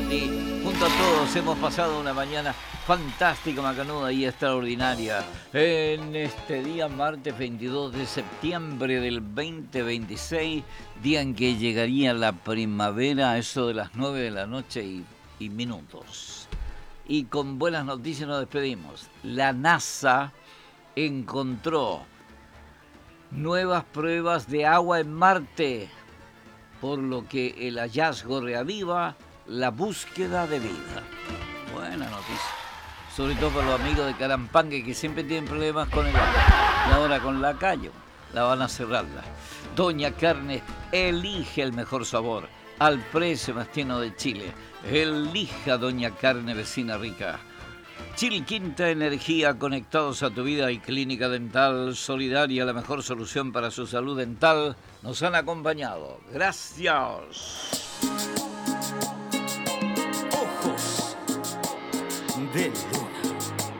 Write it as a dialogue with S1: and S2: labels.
S1: a ti. Junto a todos hemos pasado una mañana fantástica, macanuda y extraordinaria. En este día, martes 22 de septiembre del 2026, día en que llegaría la primavera, a eso de las 9 de la noche y minutos. Y con buenas noticias nos despedimos. La NASA encontró nuevas pruebas de agua en Marte, por lo que el hallazgo reaviva la búsqueda de vida. Buena noticia. Sobre todo para los amigos de Carampangue que siempre tienen problemas con el agua. Y ahora con la callo la van a cerrarla. Doña Carne elige el mejor sabor al precio más tierno de Chile. Elija Doña Carne, vecina rica. Chilquinta Energía, conectados a tu vida, y Clínica Dental Solidaria, la mejor solución para su salud dental, nos han acompañado. Gracias.
S2: Ojos de luz.